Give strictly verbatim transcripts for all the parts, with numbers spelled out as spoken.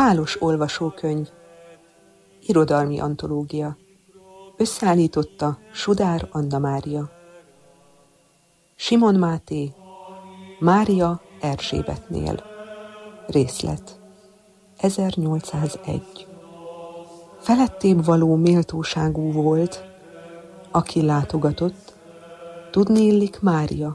Pálos olvasókönyv, irodalmi antológia. Összeállította Sudár Anna Mária. Simon Máté, Mária Erzsébetnél. Részlet. ezernyolcszázegy. Felettébb való méltóságú volt, aki látogatott, tudni illik Mária.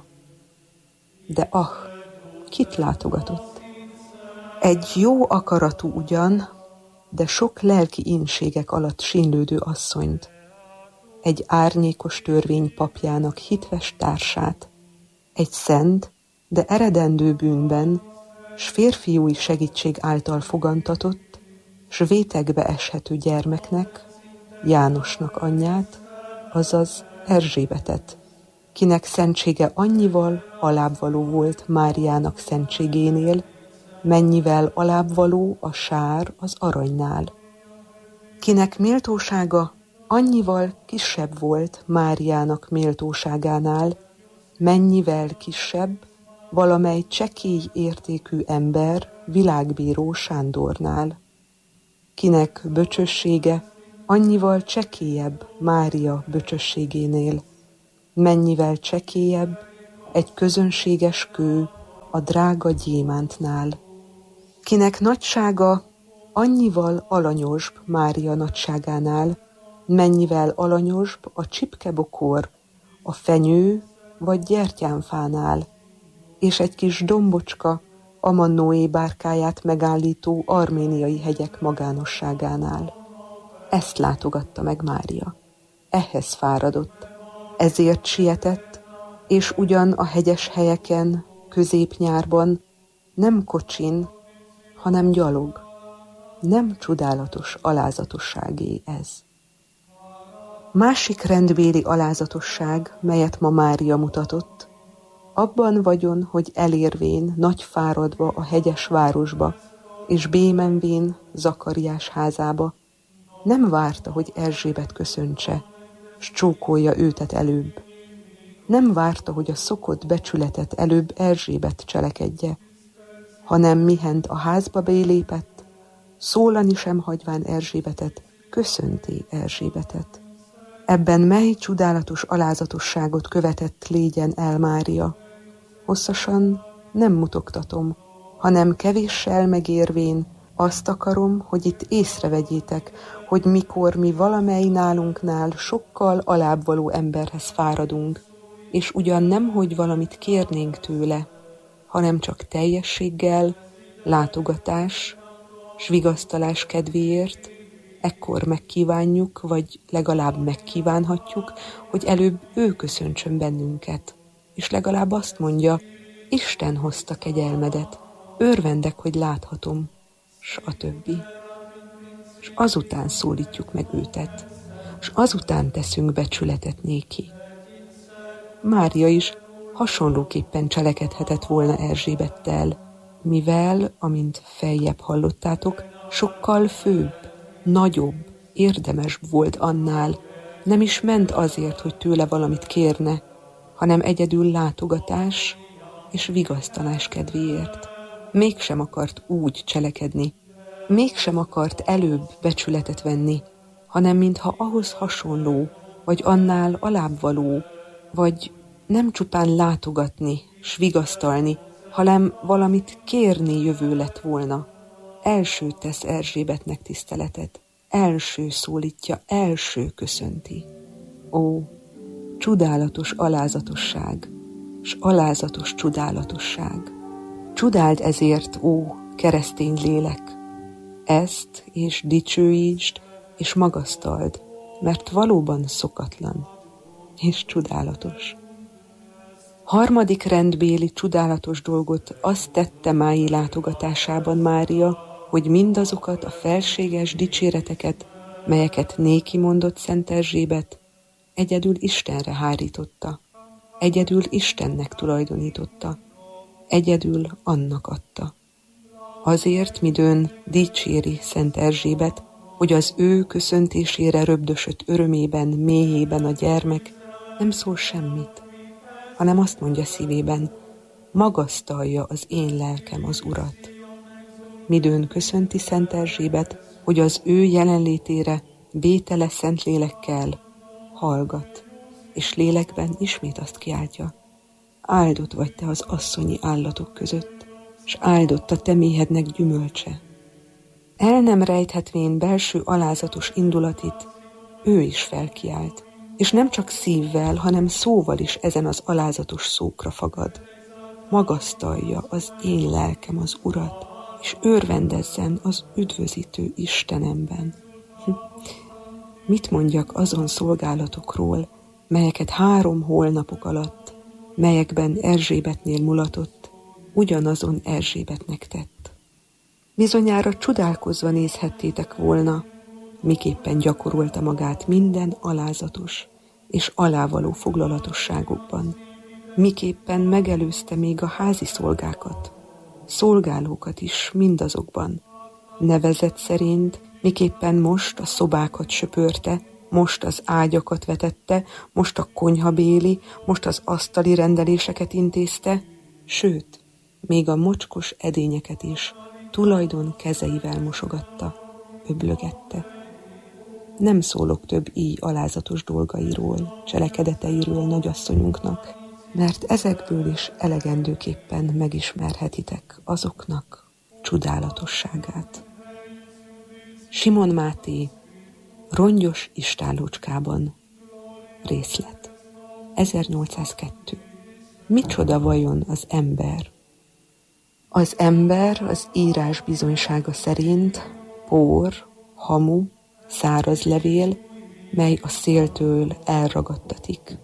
De ah, kit látogatott? Egy jó akaratú ugyan, de sok lelki ínségek alatt sínlődő asszonyt, egy árnyékos törvény papjának hitves társát, egy szent, de eredendő bűnben, s férfiúi segítség által fogantatott, s vétegbe eshető gyermeknek, Jánosnak anyját, azaz Erzsébetet, kinek szentsége annyival alábbvaló volt Máriának szentségénél, mennyivel alábbvaló a sár az aranynál. Kinek méltósága annyival kisebb volt Máriának méltóságánál, mennyivel kisebb valamely csekély értékű ember világbíró Sándornál. Kinek böcsössége annyival csekélyebb Mária böcsösségénél, mennyivel csekélyebb egy közönséges kő a drága gyémántnál. Kinek nagysága annyival alanyosbb Mária nagyságánál, mennyivel alanyosbb a csipkebokor, a fenyő vagy gyertyánfánál, és egy kis dombocska a Noé bárkáját megállító arméniai hegyek magánosságánál. Ezt látogatta meg Mária. Ehhez fáradott, ezért sietett, és ugyan a hegyes helyeken, középnyárban nem kocsin, hanem gyalog. Nem csodálatos alázatosságé ez. Másik rendbéli alázatosság, melyet ma Mária mutatott, abban vagyon, hogy elérvén nagy fáradva a hegyes városba, és bémenvén Zakariás házába, nem várta, hogy Erzsébet köszöntse, s csókolja őtet előbb. Nem várta, hogy a szokott becsületet előbb Erzsébet cselekedje, hanem mihent a házba belépett, szólani sem hagyván Erzsébetet, köszönté Erzsébetet. Ebben mely csodálatos alázatosságot követett légyen el Mária. Hosszasan nem mutogatom, hanem kevéssel megérvén azt akarom, hogy itt észrevegyétek, hogy mikor mi valamely nálunknál sokkal alábbvaló emberhez fáradunk, és ugyan nem, hogy valamit kérnénk tőle, hanem csak teljességgel, látogatás, s vigasztalás kedvéért, ekkor megkívánjuk, vagy legalább megkívánhatjuk, hogy előbb ő köszöntsön bennünket, és legalább azt mondja, Isten hozta kegyelmedet, örvendek, hogy láthatom, s a többi. És azután szólítjuk meg őtet, és azután teszünk becsületet néki. Mária is hasonlóképpen cselekedhetett volna Erzsébettel, mivel, amint feljebb hallottátok, sokkal főbb, nagyobb, érdemes volt annál, nem is ment azért, hogy tőle valamit kérne, hanem egyedül látogatás és vigasztalás kedvéért. Mégsem akart úgy cselekedni, mégsem akart előbb becsületet venni, hanem mintha ahhoz hasonló, vagy annál alábbvaló, vagy nem csupán látogatni, s vigasztalni, hanem valamit kérni jövő lett volna. Első tesz Erzsébetnek tiszteletet, első szólítja, első köszönti. Ó, csodálatos alázatosság, s alázatos csodálatosság! Csodáld ezért, ó, keresztény lélek! Ezt és dicsőítsd, és magasztald, mert valóban szokatlan, és csodálatos. Harmadik rendbéli csodálatos dolgot azt tette mái látogatásában Mária, hogy mindazokat a felséges dicséreteket, melyeket néki mondott Szent Erzsébet, egyedül Istenre hárította, egyedül Istennek tulajdonította, egyedül annak adta. Azért, midőn dicséri Szent Erzsébet, hogy az ő köszöntésére röbdösött örömében, mélyében a gyermek nem szól semmit, hanem azt mondja szívében, magasztalja az én lelkem az Urat. midőn köszönti Szent Erzsébet, hogy az ő jelenlétére vétele Szentlélekkel hallgat, és lélekben ismét azt kiáltja: áldott vagy te az asszonyi állatok között, s áldott a te méhednek gyümölcse. El nem rejthetvén belső alázatos indulatit, ő is felkiált, és nem csak szívvel, hanem szóval is ezen az alázatos szókra fagad. Magasztalja az én lelkem az Urat, és örvendezzen az üdvözítő Istenemben. Hm. Mit mondjak azon szolgálatokról, melyeket három holnapok alatt, melyekben Erzsébetnél mulatott, ugyanazon Erzsébetnek tett. Bizonyára csodálkozva nézhettétek volna, miképpen gyakorolta magát minden alázatos és alávaló foglalatosságokban, miképpen megelőzte még a házi szolgákat, szolgálókat is mindazokban, nevezet szerint, miképpen most a szobákat söpörte, most az ágyakat vetette, most a konyhabéli, most az asztali rendeléseket intézte, sőt, még a mocskos edényeket is tulajdon kezeivel mosogatta, öblögette. Nem szólok több így alázatos dolgairól, cselekedeteiről nagyasszonyunknak, mert ezekből is elegendőképpen megismerhetitek azoknak csodálatosságát. Simon Máté, Rongyos istállócskában. Részlet. ezernyolcszázkettő. Micsoda vajon az ember? Az ember az írás bizonysága szerint por, hamu, száraz levél, mely a széltől elragadtatik.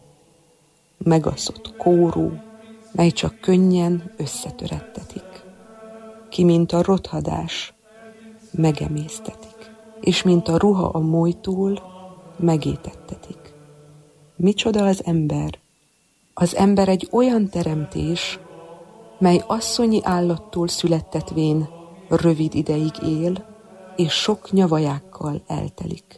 Megaszott kóró, mely csak könnyen összetörettetik. Ki, mint a rothadás, megemésztetik, és mint a ruha a molytól, megétettetik. Micsoda az ember? Az ember egy olyan teremtés, mely asszonyi állattól születtetvén rövid ideig él, és sok nyavajákkal eltelik.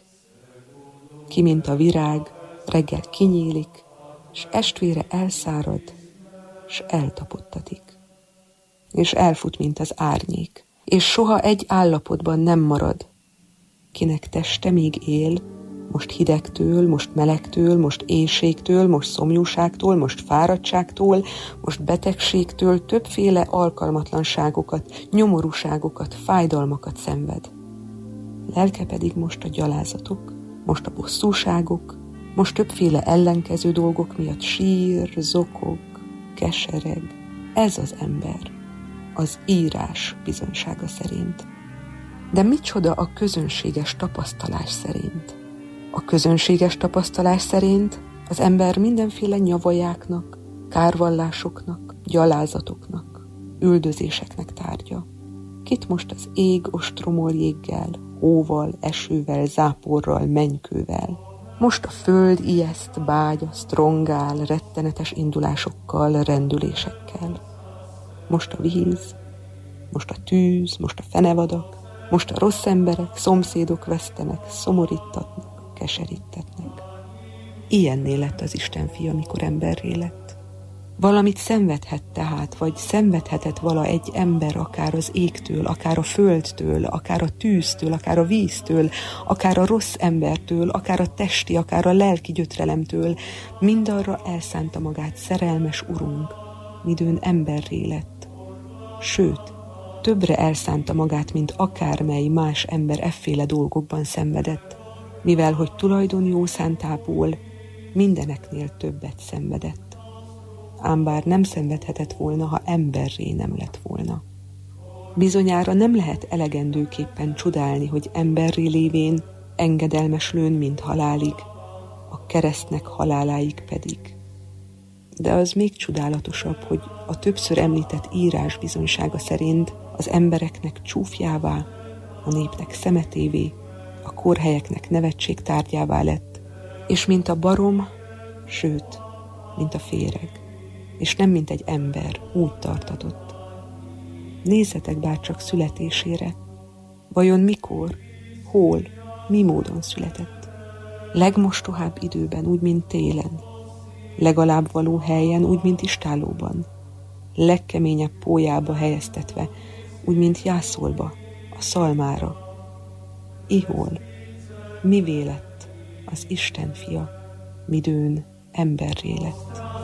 Ki, mint a virág, reggel kinyílik, s estvére elszárad, s eltapottatik. És elfut, mint az árnyék, és soha egy állapotban nem marad. Kinek teste még él, most hidegtől, most melegtől, most éhségtől, most szomjúságtól, most fáradtságtól, most betegségtől többféle alkalmatlanságokat, nyomorúságokat, fájdalmakat szenved. Lelke pedig most a gyalázatok, most a bosszúságok, most többféle ellenkező dolgok miatt sír, zokog, kesereg. Ez az ember, az írás bizonysága szerint. De micsoda a közönséges tapasztalás szerint? A közönséges tapasztalás szerint az ember mindenféle nyavajáknak, kárvallásoknak, gyalázatoknak, üldözéseknek tárgya. Kit most az ég ostromol jéggel, hóval, esővel, záporral, menykővel. Most a föld ijeszt, bágyaszt, rongál, rettenetes indulásokkal, rendülésekkel. Most a víz, most a tűz, most a fenevadak, most a rossz emberek, szomszédok vesztenek, szomorítatnak, keserítetnek. Ilyenné lett az Isten fia, amikor emberré lett. Valamit szenvedhet tehát, vagy szenvedhetett vala egy ember akár az égtől, akár a földtől, akár a tűztől, akár a víztől, akár a rossz embertől, akár a testi, akár a lelki gyötrelemtől, mindarra elszánta magát szerelmes Urunk, midőn emberré lett. Sőt, többre elszánta magát, mint akármely más ember efféle dolgokban szenvedett, mivel hogy tulajdon jó szántából mindeneknél többet szenvedett. Ám bár nem szenvedhetett volna, ha emberré nem lett volna. Bizonyára nem lehet elegendőképpen csodálni, hogy emberré lévén engedelmeslőn, mint halálig, a keresztnek haláláig pedig. De az még csodálatosabb, hogy a többször említett írás bizonysága szerint az embereknek csúfjává, a népnek szemetévé, a kórhelyeknek nevetség tárgyává lett, és mint a barom, sőt, mint a féreg, és nem mint egy ember, úgy tartatott. Nézzetek bárcsak születésére, vajon mikor, hol, mi módon született. Legmostohább időben, úgy, mint télen, legalább való helyen, úgy, mint istállóban, legkeményebb pólyába helyeztetve, úgy, mint Jászolba, a szalmára. Ihol, mivé lett az Isten fia, midőn emberré lett.